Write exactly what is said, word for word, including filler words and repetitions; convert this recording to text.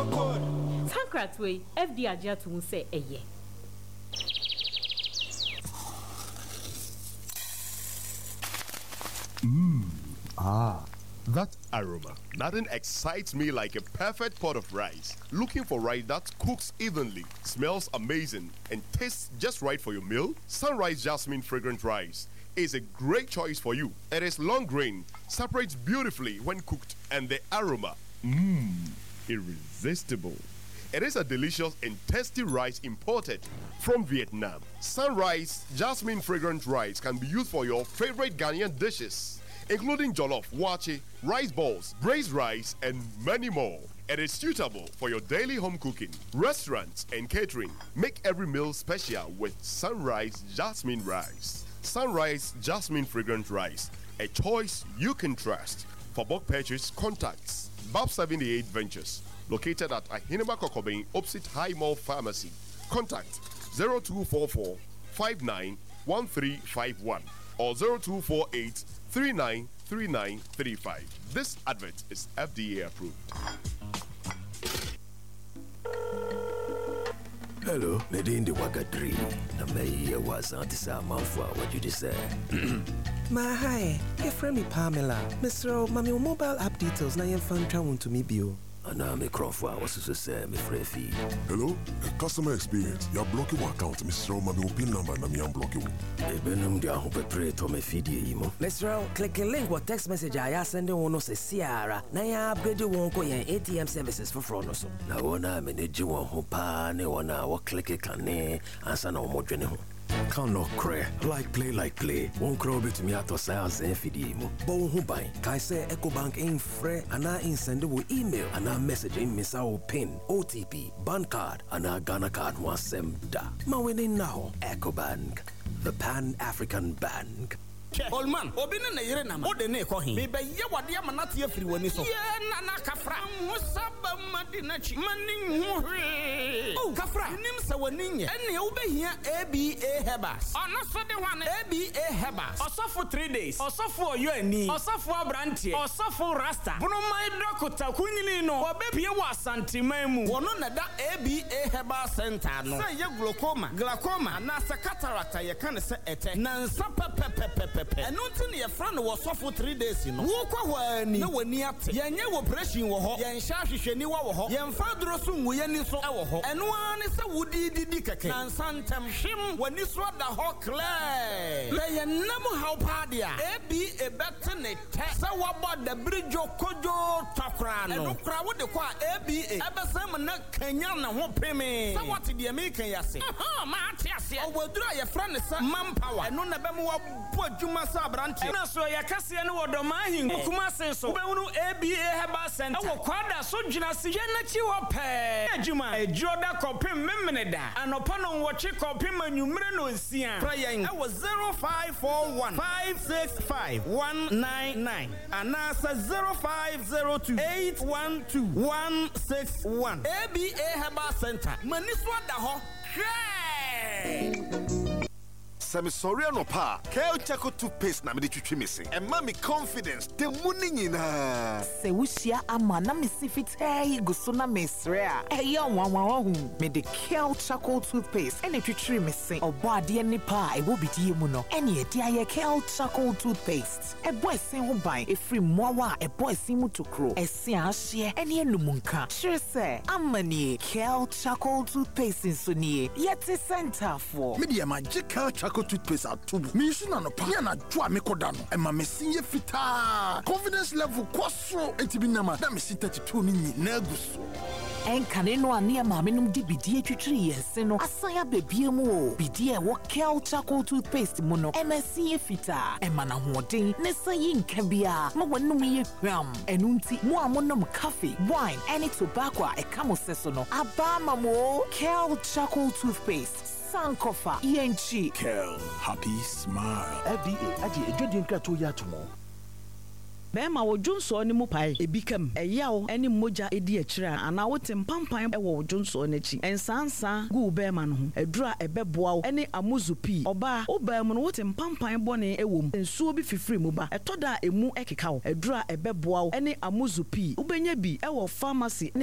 Tankrat way F D Ajia to say a ye. Mmm. Ah. That aroma. Nothing excites me like a perfect pot of rice. Looking for rice that cooks evenly, smells amazing, and tastes just right for your meal? Sunrise Jasmine Fragrant Rice is a great choice for you. It is long grain, separates beautifully when cooked, and the aroma, mmm, irresistible. It is a delicious and tasty rice imported from Vietnam. Sunrise Jasmine Fragrant Rice can be used for your favorite Ghanaian dishes, including jollof, wache, rice balls, braised rice, and many more. It is suitable for your daily home cooking, restaurants, and catering. Make every meal special with Sunrise Jasmine Rice. Sunrise Jasmine Fragrant Rice, a choice you can trust. For bulk purchase, contacts B A B seventy-eight Ventures, located at Ahinema Kokobeng, opposite High Mall Pharmacy. Contact zero two four four, five nine one three five one or zero two four eight, three nine three nine three five. This advert is F D A approved. Hello, Nadine the Wagadri. Na me was antisa manfwa what you just said. Ma hi, your friend me Pamela. Mister Mami mobile app details na yen fan travel to me bio. Ana me Crawford was to say me free fee. Hello, customer experience. You are blocking your account, Mister Mami pin number na me am blocking. E benum dia ho pepre to me feed imo. Mister click a link what text message I send one no se Ciara. Na ya upgrade won ko yen A T M services for fraud no so. Na wona manage won ho pa ne wona wo click kan ne ansa na wo dwene ho. Can no cray like play like play. Won't crow bit me out of sales and feed him. Bon who buy. Kai say EcoBank in free and I in sendable email and I message in miss our pin, O T P, bank card, and our Ghana card one sem da. Ma winning now. EcoBank, the Pan African Bank. Old man, Obina Nayre Nama, what the name call him? Maybe you what the Amanati free when it's yeah, Nana Kafra, Musaba Madinachi, Manning. Oh, Kafra, Nimsa Waning, and you obey here A B A Hebas. Or not for the one A B A Hebas. Or so for three days, or so for you and me, or so for Branty, or so for Rasta. Bruno my Dakota, Quinino, or baby was Santimemu. One on that A B A Hebas Center. Say you glaucoma, glaucoma, Nasa cataract, you can't say it. Nansa pepe. And until your friend was off for three days, you know. Walk away, no one near Yan operation war, Yan Shashi, Yan Father soon, we any so our and one is a woody dick and Santam Shim when you swat the hawk clay. They never how party, a be a better net. So about the bridge of Kojo Takran, and no crowd with the choir, a be a Abasam Kenyan and won't pay me. So what did the American say? Oh, my Tiasi, I will dry a friend, manpower, and none of them will put you. Branch. And so ya kasi anu odomahin kuma senso be unu A B A Heba Center awo kwada so dwuna se ye na chi ho pe adwuma ejoda kopim memmeneda anopa no woche kopim anwumre no nsia prayen awo zero five four one, five six five, one nine nine anasa zero five zero two, eight one two, one six one. A B A Heba Center maniswa da ho hwe. Sami sorry no pa. Kel Chaco toothpaste na me de twitwi missing. And mommy confidence the money na. Se wushia ama na me sifite guso na mesre a. E ya wanwa hu. Me de Kel Chaco toothpaste ene twitwi missing. Obo ade ni pa e wo bidie mu no. Ene e dia ye Kel Chaco toothpaste. E boy sen ho ban e free mowa e boy sen mu tokro. E se ahye ene enumunka. Sure say amani Kel Chaco toothpaste so ni yeti center for. Me de magic Kel Chaco toothpaste at tubu. Me use na no pa na dwa me kodano. E ma me sinye fita. Confidence level kwaso entibi na ma. Na me si thirty-two ni nyina guso. En kaneno ani ma me num di bidie twitwiri yense no. Asanya bebie mu o. Bidie wo Kel Chaco toothpaste mu no. E ma sinye fita. E ma na hoden ne sayi nka bia. Ma wanum ye hwam. Enu nti mo amonom coffee, wine, any tobacco e kamo seso no. Aba ma mo Kel Chaco toothpaste. Sankofa E N G Kel happy smile. F D A aje edwedi nkrato ya tomo. Bema wo dwonso ne mu pai ebikam eyawo ene moja edi akira ana wote mpampan e wo dwonso n'achi ensansa gu bema no ho adura ebeboa wo ene amuzupi oba oba mu no wote mpampan bone ewom ensuo bi fifiri mu ba etoda emu ekeka wo adura ebeboa wo ene amuzupi ubenya bi e wo pharmacy